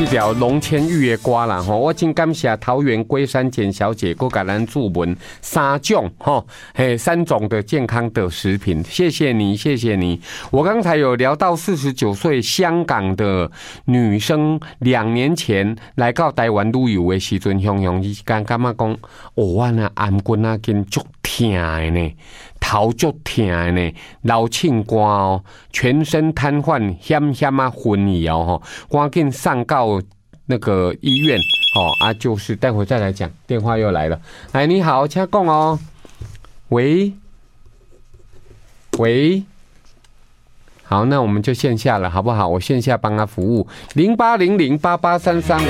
这条龙千玉的歌啦吼，我真感谢桃园龟山简小姐，佮给咱注文3种吼，3种的健康的食品，谢谢你，谢谢你。我刚才有聊到49岁香港的女生，2年前来到台湾旅游的时阵，雄雄伊感觉讲，我那颔棍啊，筋足痛的呢。头足痛的呢，老庆肝哦，全身瘫痪，险险啊昏去哦吼，赶紧上到那个医院哦啊，就是待会再来讲，电话又来了，哎，你好，请讲哦，喂，喂。好，那我们就线下了，好不好？我线下帮他服务，08008833。